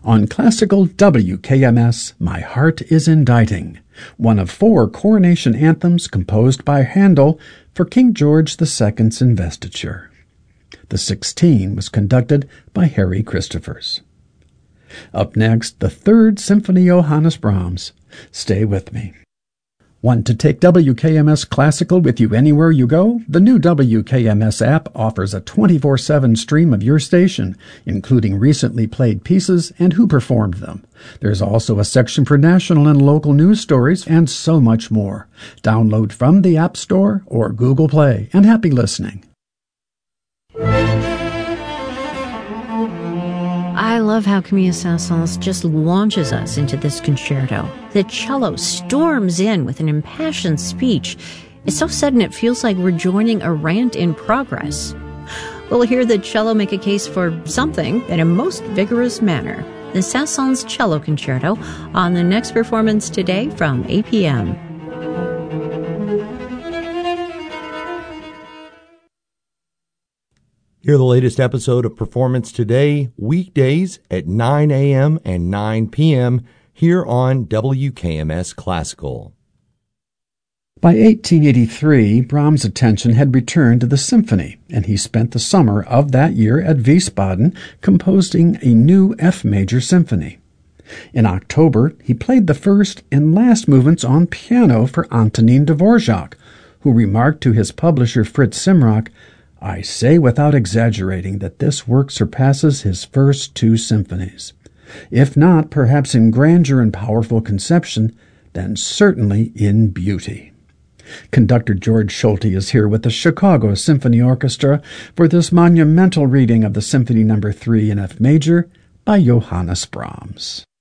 On classical WKMS, My Heart is Inditing, one of 4 coronation anthems composed by Handel for King George II's investiture. The 16 was conducted by Harry Christophers. Up next, the 3rd Symphony Johannes Brahms. Stay with me. Want to take WKMS Classical with you anywhere you go? The new WKMS app offers a 24/7 stream of your station, including recently played pieces and who performed them. There's also a section for national and local news stories and so much more. Download from the App Store or Google Play, and happy listening. I love how Camille Saint-Saëns just launches us into this concerto. The cello storms in with an impassioned speech. It's so sudden it feels like we're joining a rant in progress. We'll hear the cello make a case for something in a most vigorous manner. The Saint-Saëns Cello Concerto on the next performance today from 8 p.m. Hear the latest episode of Performance Today, weekdays at 9 a.m. and 9 p.m. here on WKMS Classical. By 1883, Brahms' attention had returned to the symphony, and he spent the summer of that year at Wiesbaden composing a new F major symphony. In October, he played the first and last movements on piano for Antonin Dvorak, who remarked to his publisher Fritz Simrock, "I say without exaggerating that this work surpasses his first 2 symphonies. If not, perhaps in grandeur and powerful conception, then certainly in beauty." Conductor George Schulte is here with the Chicago Symphony Orchestra for this monumental reading of the Symphony No. 3 in F major by Johannes Brahms.